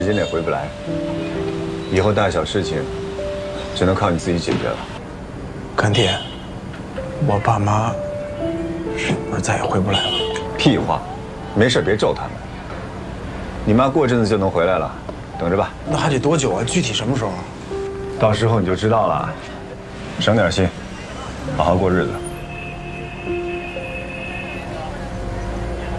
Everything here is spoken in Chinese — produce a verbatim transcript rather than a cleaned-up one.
时间内回不来，以后大小事情只能靠你自己解决了。 干爹，我爸妈是不是再也回不来了？ 屁话，没事别咒他们。你妈过阵子就能回来了，等着吧。 那还得多久啊？具体什么时候啊？ 到时候你就知道了。省点心，好好过日子。